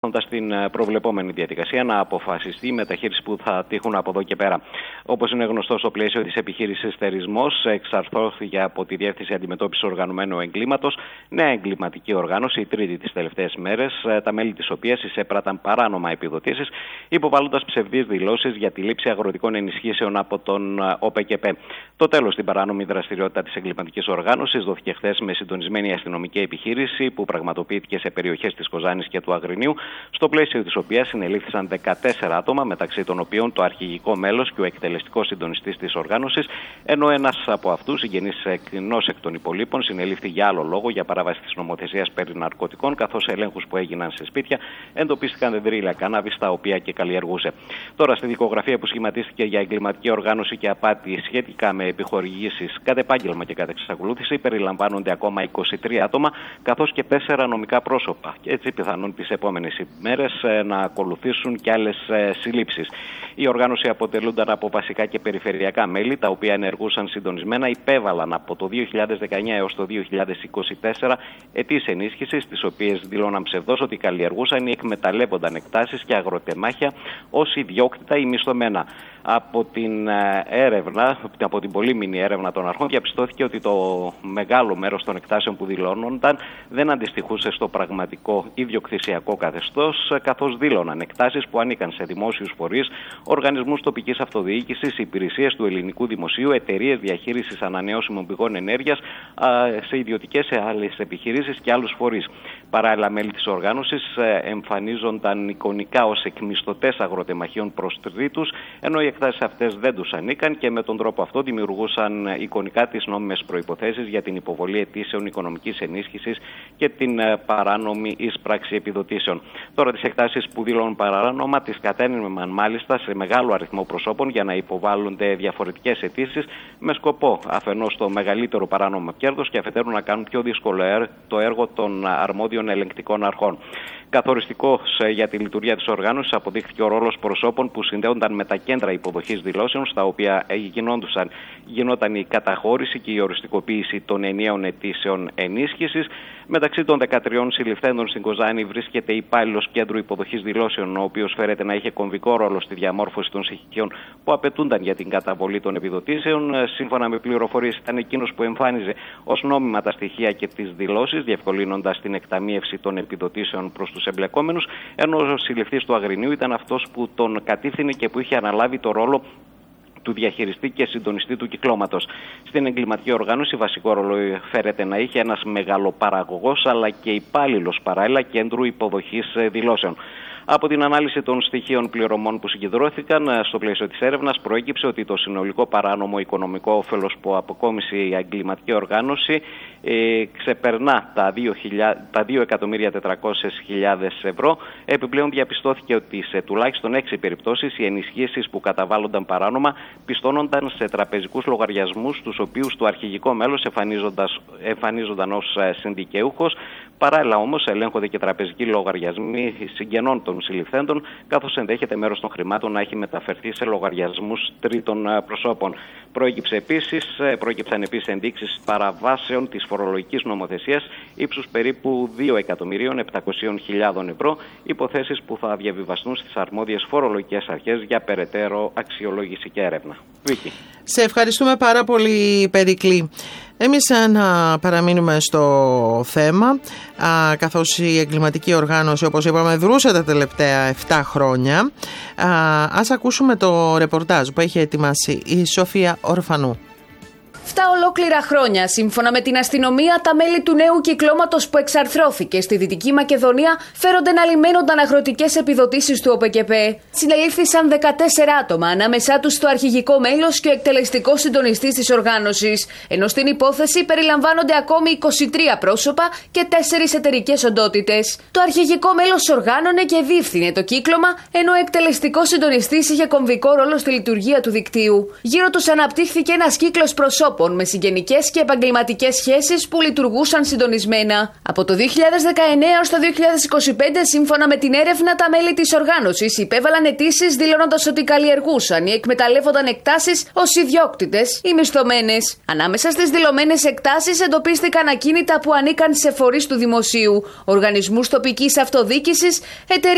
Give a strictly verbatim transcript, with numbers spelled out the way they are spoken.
στην προβλεπόμενη διαδικασία να αποφασιστεί η μεταχείριση που θα τύχουν από εδώ και πέρα. Όπως είναι γνωστό, στο πλαίσιο της επιχείρησης Θερισμός εξαρθρώθηκε από τη Διεύθυνση Αντιμετώπισης Οργανωμένου Εγκλήματος νέα εγκληματική οργάνωση, η τρίτη τις τελευταίες μέρες, τα μέλη της οποίας εισέπραταν παράνομα επιδοτήσεις, υποβάλλοντας ψευδείς δηλώσεις για τη λήψη αγροτικών ενισχύσεων από τον ΟΠΕΚΕΠ. Το τέλος στην παράνομη δραστηριότητα της εγκληματικής οργάνωσης δόθηκε χθες με συντονισμένη αστυνομική επιχείρηση που πραγματοποιήθηκε σε περιοχές της Κοζάνης και του Αγρινίου, στο πλαίσιο της οποίας συνελήφθησαν δεκατέσσερα άτομα, μεταξύ των οποίων το αρχηγικό μέλος και ο εκτελεστικός συντονιστής της οργάνωσης, ενώ ένας από αυτούς, συγγενής ενός εκ των υπολείπων, συνελήφθη για άλλο λόγο, για παράβαση της νομοθεσίας περί ναρκωτικών, καθώς σε ελέγχους που έγιναν σε σπίτια εντοπίστηκαν δεντρίλια κάναβης, τα οποία και καλλιεργούσε. Τώρα, στη δικογραφία που σχηματίστηκε για εγκληματική οργάνωση και απάτη σχετικά με επιχορηγήσεις κατ' επάγγελμα και κατ' εξακολούθηση, περιλαμβάνονται ακόμα είκοσι τρία άτομα, καθώς και τέσσερα νομικά πρόσωπα. Και έτσι, πιθανόν τις επόμενες μέρες να ακολουθήσουν και άλλες συλλήψεις. Η οργάνωση αποτελούνταν από βασικά και περιφερειακά μέλη, τα οποία ενεργούσαν συντονισμένα, υπέβαλαν από το δύο χιλιάδες δεκαεννιά έως το δύο χιλιάδες είκοσι τέσσερα αιτήσεις ενίσχυσης, τις οποίες δηλώναν ψευδώς ότι καλλιεργούσαν ή εκμεταλλεύονταν εκτάσεις και αγροτεμάχια ως ιδιόκτητα ή μισθωμένα. Από την έρευνα, από την πολύμηνη έρευνα των αρχών, διαπιστώθηκε ότι το μεγάλο μέρος των εκτάσεων που δηλώνονταν δεν αντιστοιχούσε στο πραγματικό ιδιοκτησιακό καθεστώς, καθώς δήλωναν εκτάσεις που ανήκαν σε δημόσιους φορείς, οργανισμούς τοπικής αυτοδιοίκησης, υπηρεσίες του ελληνικού δημοσίου, εταιρείες διαχείρισης ανανεώσιμων πηγών ενέργειας, σε ιδιωτικές, σε άλλες επιχειρήσεις και άλλους φορείς. Παράλληλα, μέλη της οργάνωσης εμφανίζονταν εικονικά ως εκμισθωτές αγροτεμαχίων προς τρίτους, ενώ οι εκτάσεις αυτές δεν τους ανήκαν και με τον τρόπο αυτό δημιουργούσαν εικονικά τις νόμιμες προϋποθέσεις για την υποβολή αιτήσεων οικονομικής ενίσχυσης και την παράνομη εισπράξη επιδοτήσεων. Τώρα, τις εκτάσεις που δηλώνουν παράνομα τις κατένυμαν μάλιστα σε μεγάλο αριθμό προσώπων για να υποβάλλονται διαφορετικές αιτήσεις, με σκοπό αφενός το μεγαλύτερο παράνομο κέρδος και αφετέρου να κάνουν πιο δύσκολο το έργο των αρμόδιων ελεγκτικών αρχών. Καθοριστικός για τη λειτουργία της οργάνωσης αποδείχθηκε ο ρόλος προσώπων που συνδέονταν με τα κέντρα υποδοχής δηλώσεων, στα οποία γινόταν η καταχώρηση και η οριστικοποίηση των ενιαίων αιτήσεων ενίσχυσης. Μεταξύ των δεκατριών συλληφθέντων στην Κοζάνη βρίσκεται υπάλληλος κέντρου υποδοχής δηλώσεων, ο οποίος φέρεται να είχε κομβικό ρόλο στη διαμόρφωση των στοιχείων που απαιτούνταν για την καταβολή των επιδοτήσεων. Σύμφωνα με πληροφορίες, ήταν εκείνος που εμφάνιζε ως νόμιμα τα στοιχεία και τις δηλώσεις, διευκολύνοντας την εκταμείευση των επιδοτήσεων προς τους εμπλεκόμενους, ενώ ο συλληφθής του Αγρινίου ήταν αυτός που τον κατήφθηνε και που είχε αναλάβει το ρόλο του διαχειριστή και συντονιστή του κυκλώματος. Στην εγκληματική οργάνωση βασικό ρόλο φέρεται να είχε ένας μεγαλοπαραγωγός αλλά και υπάλληλος παράλληλα κέντρου υποδοχής δηλώσεων. Από την ανάλυση των στοιχείων πληρωμών που συγκεντρώθηκαν στο πλαίσιο της έρευνας, προέκυψε ότι το συνολικό παράνομο οικονομικό όφελος που αποκόμισε η εγκληματική οργάνωση ε, ξεπερνά τα δύο εκατομμύρια τετρακόσιες χιλιάδες ευρώ. Επιπλέον, διαπιστώθηκε ότι σε τουλάχιστον έξι περιπτώσεις οι ενισχύσεις που καταβάλλονταν παράνομα πιστώνονταν σε τραπεζικούς λογαριασμούς, τους οποίους το αρχηγικό μέλος εμφανίζονταν ως συνδικαιούχος. Παράλληλα, όμως, ελέγχονται και τραπεζικοί λογαριασμοί συγγενών των συλληφθέντων, καθώς ενδέχεται μέρος των χρημάτων να έχει μεταφερθεί σε λογαριασμούς τρίτων προσώπων. Προέκυψε επίσης, προέκυψαν επίσης ενδείξεις παραβάσεων της φορολογικής νομοθεσίας ύψους περίπου δύο εκατομμυρίων επτακόσιες χιλιάδες ευρώ, υποθέσεις που θα διαβιβαστούν στις αρμόδιες φορολογικές αρχές για περαιτέρω αξιολόγηση και έρευνα. Βίκη. Σε ευχαριστούμε πάρα πολύ, Περικλή. Εμείς να παραμείνουμε στο θέμα, α, καθώς η εγκληματική οργάνωση, όπως είπαμε, δρούσε τα τελευταία επτά χρόνια. Α, ας ακούσουμε το ρεπορτάζ που έχει ετοιμάσει η Σοφία Ορφανού. Εφτά ολόκληρα χρόνια, σύμφωνα με την αστυνομία, τα μέλη του νέου κυκλώματος που εξαρθρώθηκε στη Δυτική Μακεδονία φέρονται να λιμένονταν αγροτικές επιδοτήσεις του ΟΠΕΚΕΠ. Συνελήφθησαν δεκατέσσερα άτομα, ανάμεσά τους το αρχηγικό μέλος και ο εκτελεστικός συντονιστής της οργάνωσης, ενώ στην υπόθεση περιλαμβάνονται ακόμη είκοσι τρία πρόσωπα και τέσσερις εταιρικές οντότητες. Το αρχηγικό μέλος οργάνωνε και διεύθυνε το κύκλωμα, ενώ ο εκτελεστικός συντονιστής είχε κομβικό ρόλο στη λειτουργία του δικτύου. Γύρω τους αναπτύχθηκε ένας κύκλος προσώπων με συγγενικές και επαγγελματικές σχέσεις που λειτουργούσαν συντονισμένα. Από το δύο χιλιάδες δεκαεννέα έως το δύο χιλιάδες είκοσι πέντε, σύμφωνα με την έρευνα, τα μέλη της οργάνωσης υπέβαλαν αιτήσεις δηλώνοντας ότι καλλιεργούσαν ή εκμεταλλεύονταν εκτάσεις ως ιδιόκτητες ή μισθωμένες. Ανάμεσα στις δηλωμένες εκτάσεις εντοπίστηκαν ακίνητα που ανήκαν σε φορείς του δημοσίου, οργανισμούς τοπικής αυτοδιοίκησης, εταιρείες